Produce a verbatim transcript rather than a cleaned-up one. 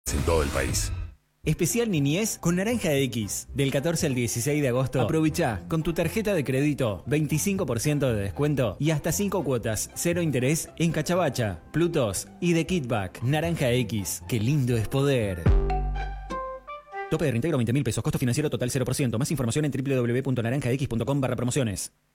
en todo el país. Especial Niñez con Naranja X. Del catorce al dieciséis de agosto. Aprovecha con tu tarjeta de crédito veinticinco por ciento de descuento y hasta cinco cuotas, cero interés en Cachabacha, Plutos y The Kickback. Naranja X. Qué lindo es poder. Tope de reintegro veinte mil pesos. Costo financiero total cero por ciento. Más información en w w w punto naranja x punto com barra promociones.